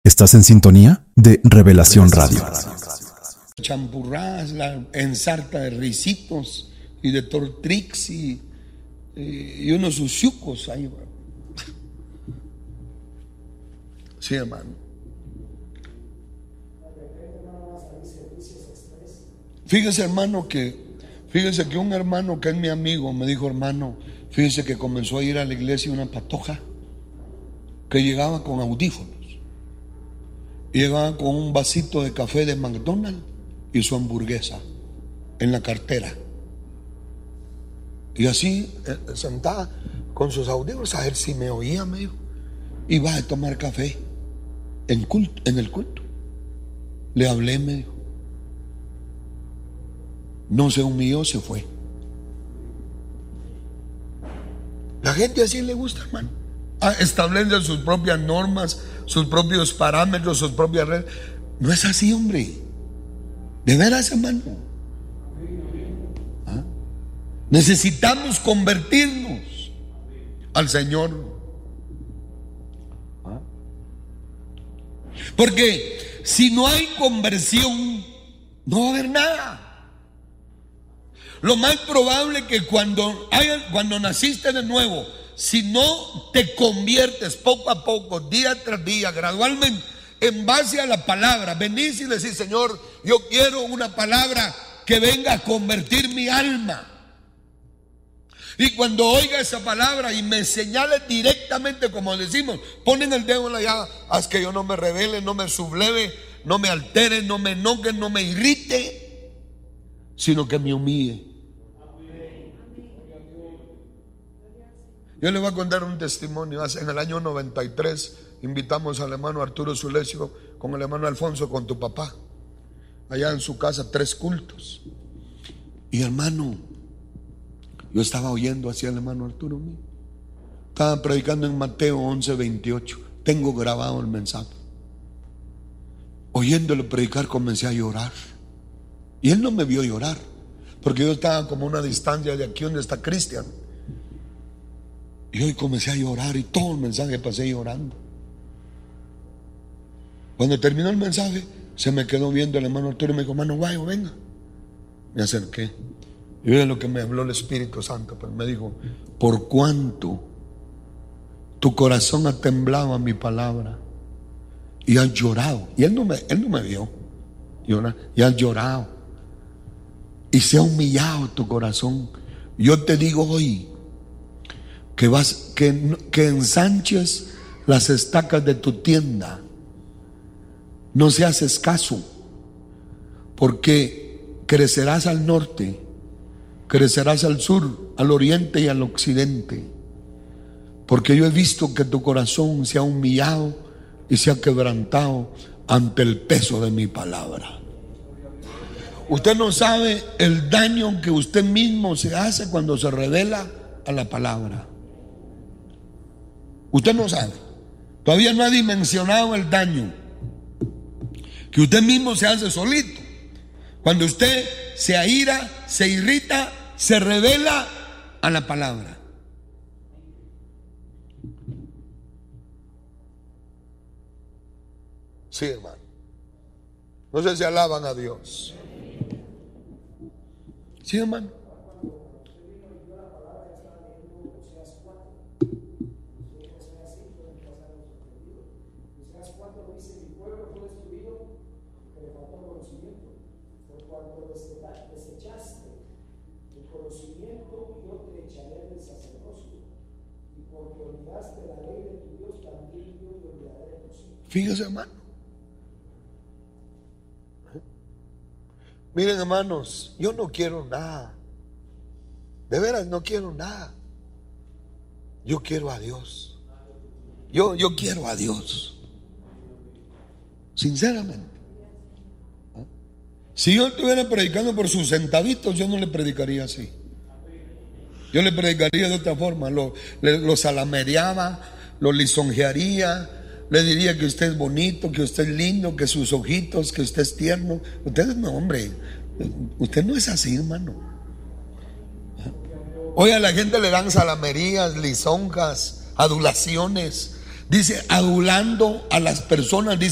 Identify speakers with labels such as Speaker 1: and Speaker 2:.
Speaker 1: Estás en sintonía de Revelación Radio.
Speaker 2: Champurradas, la ensarta de risitos y de tortrix y unos usiucos ahí. Sí, hermano. Fíjese que un hermano que es mi amigo me dijo: hermano, fíjese que comenzó a ir a la iglesia una patoja que llegaba con audífonos. Llegaba con un vasito de café de McDonald's y su hamburguesa en la cartera. Y así, sentada con sus audífonos, a ver si me oía, me dijo. Iba a tomar café en el culto. Le hablé, me dijo. No se humilló, se fue. La gente así le gusta, hermano. Establece sus propias normas, sus propios parámetros, sus propias redes. No es así, hombre. De veras, hermano. Necesitamos convertirnos al Señor. Porque si no hay conversión, no va a haber nada. Lo más probable es que cuando naciste de nuevo, si no te conviertes poco a poco, día tras día, gradualmente, en base a la palabra, venís y decís: Señor, yo quiero una palabra que venga a convertir mi alma. Y cuando oiga esa palabra y me señale directamente, como decimos, ponen el dedo en la llaga: haz que yo no me rebele, no me subleve, no me altere, no me enoje, no me irrite, sino que me humille. Yo le voy a contar un testimonio. En el año 93 invitamos al hermano Arturo Zulesio con el hermano Alfonso, con tu papá, allá en su casa, 3 cultos. Y hermano, yo estaba oyendo hacia el hermano Arturo mío. Estaba predicando en Mateo 11:28. Tengo grabado el mensaje. Oyéndolo predicar, comencé a llorar. Y él no me vio llorar, porque yo estaba como a una distancia de aquí donde está Cristian. Y hoy comencé a llorar y todo el mensaje pasé llorando. Cuando terminó el mensaje, se me quedó viendo el hermano Arturo y me dijo: hermano Guayo, venga. Me acerqué. Y oye lo que me habló el Espíritu Santo. Pues me dijo: por cuanto tu corazón ha temblado a mi palabra y has llorado. Y él no me vio llorar. Y has llorado y se ha humillado tu corazón. Yo te digo hoy que ensanches las estacas de tu tienda. No seas escaso, porque crecerás al norte, crecerás al sur, al oriente y al occidente. Porque yo he visto que tu corazón se ha humillado y se ha quebrantado ante el peso de mi palabra. Usted no sabe el daño que usted mismo se hace cuando se revela a la palabra. Usted no sabe. Todavía no ha dimensionado el daño que usted mismo se hace solito. Cuando usted se aira, se irrita, se revela a la palabra. Sí, hermano. No sé si alaban a Dios. Sí, hermano. Fíjese, hermano. Miren, hermanos, yo no quiero nada. De veras no quiero nada. Yo quiero a Dios. Yo quiero a Dios. Sinceramente. Si yo estuviera predicando por sus centavitos, yo no le predicaría así. Yo le predicaría de otra forma. Lo salamereaba, lo lisonjearía. Le diría que usted es bonito, que usted es lindo, que sus ojitos, que usted es tierno. Usted no, hombre. Usted no es así, hermano. Hoy a la gente le dan salamerías, lisonjas, adulaciones. Dice, adulando a las personas. Dice,